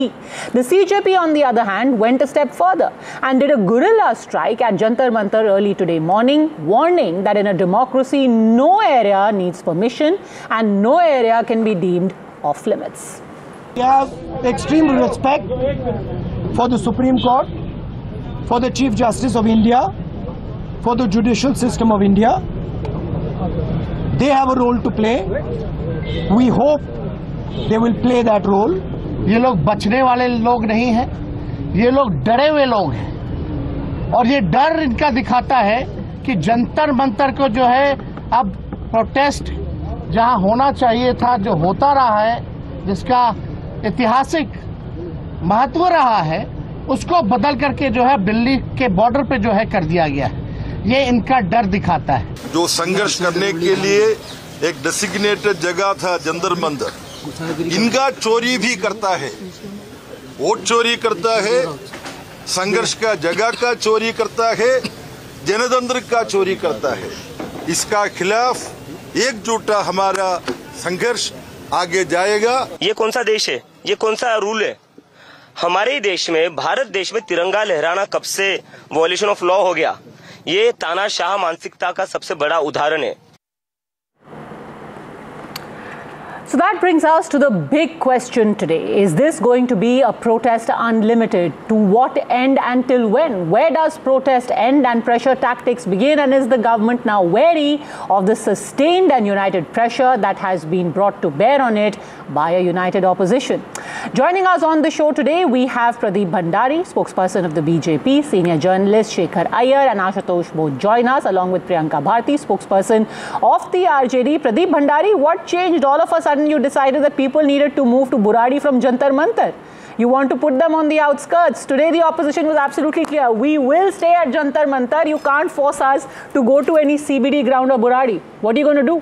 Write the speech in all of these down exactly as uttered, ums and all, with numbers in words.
The C J P, on the other hand, went a step further and did a guerrilla strike at Jantar Mantar early today morning, warning that in a democracy, no area needs permission and no area can be deemed off limits. We have extreme respect for the Supreme Court, for the Chief Justice of India, for the judicial system of India. They have a role to play. We hope they will play that role. ये लोग बचने वाले लोग नहीं हैं, ये लोग डरे हुए लोग हैं और ये डर इनका दिखाता है कि जंतर मंतर को जो है अब प्रोटेस्ट जहां होना चाहिए था, जो होता रहा है, जिसका ऐतिहासिक महत्व रहा है, उसको बदल करके जो है दिल्ली के बॉर्डर पे जो है कर दिया गया है। ये इनका डर दिखाता है। जो संघर्ष करने के लिए एक डेसिग्नेटेड जगह था जंतर मंतर, इनका चोरी भी करता है, वोट चोरी करता है, संघर्ष का जगह का चोरी करता है, जनतंत्र का चोरी करता है। इसका खिलाफ एकजुट हमारा संघर्ष आगे जाएगा। ये कौन सा देश है? ये कौन सा रूल है? हमारे ही देश में, भारत देश में तिरंगा लहराना कब से वॉल्यूशन ऑफ लॉ हो गया? ये तानाशाह मानसिकता का सबसे बड़ा उदाहरण है। So that brings us to the big question today. Is this going to be a protest unlimited? To what end and till when? Where does protest end and pressure tactics begin? And is the government now wary of the sustained and united pressure that has been brought to bear on it by a united opposition? Joining us on the show today, we have Pradeep Bhandari, spokesperson of the B J P, senior journalist Shekhar Iyer and Ashutosh both join us, along with Priyanka Bharti, spokesperson of the R J D. Pradeep Bhandari, what changed all of a sudden? You decided that people needed to move to Burari from Jantar Mantar. You want to put them on the outskirts. Today the opposition was absolutely clear. We will stay at Jantar Mantar. You can't force us to go to any C B D ground or Burari. What are you going to do?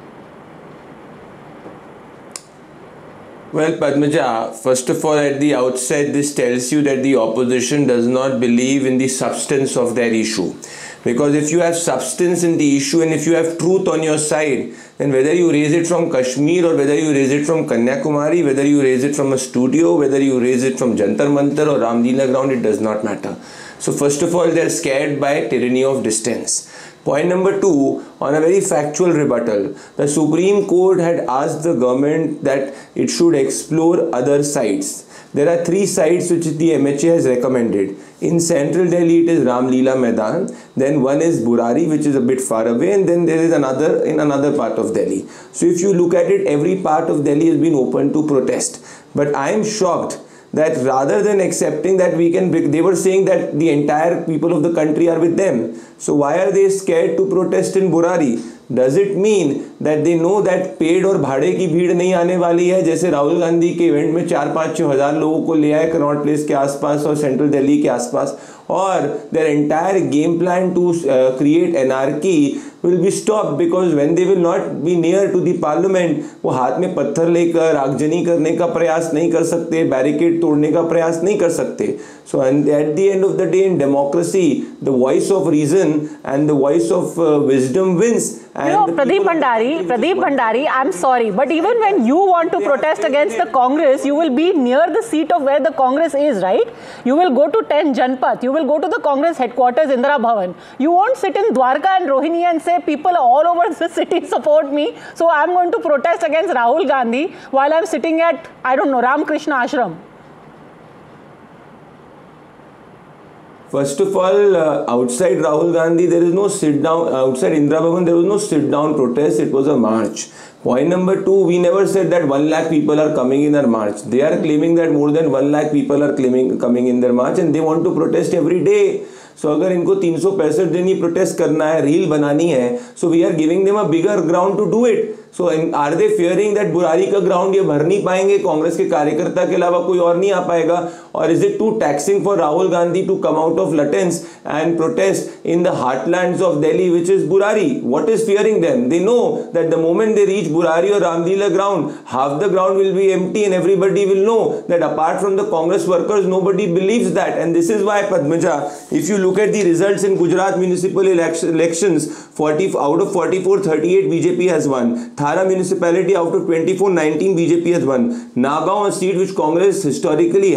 Well, Padmaja, first of all, at the outset, this tells you that the opposition does not believe in the substance of their issue. Because if you have substance in the issue and if you have truth on your side, then whether you raise it from Kashmir or whether you raise it from Kanyakumari, whether you raise it from a studio, whether you raise it from Jantar Mantar or Ramleela ground, it does not matter. So first of all, they are scared by tyranny of distance. Point number two, on a very factual rebuttal, the Supreme Court had asked the government that it should explore other sites. There are three sites which the M H A has recommended. In central Delhi, it is Ramleela Maidan. Then one is Burari, which is a bit far away, and then there is another in another part of Delhi. So if you look at it, every part of Delhi has been open to protest. But I am shocked that rather than accepting that we can, they were saying that the entire people of the country are with them. So why are they scared to protest in Burari? Does it mean that they know that पेड़ और भाड़े की भीड़ नहीं आने वाली है? जैसे राहुल गांधी के इवेंट में चार पाँच छः हजार लोगों को ले आए कनॉट प्लेस के आसपास और सेंट्रल दिल्ली के आसपास, और their entire game plan to uh, create anarchy will be stopped because when they will not be near to the parliament, वो हाथ में पत्थर लेकर आगजनी करने का प्रयास नहीं कर सकते, बैरिकेड तोड़ने का प्रयास नहीं कर सकते. So and at the end of the day, in democracy, the voice of reason and the voice of uh, wisdom wins. You know, Pradeep Bhandari, Pradeep Bhandari, I'm sorry, but even when you want to protest against the Congress, you will be near the seat of where the Congress is, right? You will go to ten Janpath, you will go to the Congress headquarters, Indira Bhavan. You won't sit in Dwarka and Rohini and say, people all over the city support me, so I'm going to protest against Rahul Gandhi while I'm sitting at, I don't know, Ramakrishna Ashram. First of all, uh, outside Rahul Gandhi, there is no sit down, outside Indira Bhavan, there was no sit down protest, it was a march. Point number two, we never said that one lakh people are coming in their march. They are claiming that more than one lakh people are claiming coming in their march and they want to protest every day. So अगर इनको तीन सौ पैंसठ दिन ही protest करना है, reel बनानी है, so we are giving them a bigger ground to do it. So are they fearing that Burari का ग्राउंड ये भर नहीं पाएंगे, कांग्रेस के कार्यकर्ता के अलावा कोई और नहीं आ पाएगा? Or is it too taxing for Rahul Gandhi to come out of Latins and protest in the heartlands of Delhi, which is Burari? What is fearing them? They know that the moment they reach Burari or Ramleela ground, half the ground will be empty and everybody will know that apart from the Congress workers, nobody believes that. And this is why, Padmaja, if you look at the results in Gujarat municipal election, elections, forty out of forty-four, thirty-eight B J P has won. Thara municipality out of twenty-four, nineteen B J P has won. Nagaon, a seat which Congress historically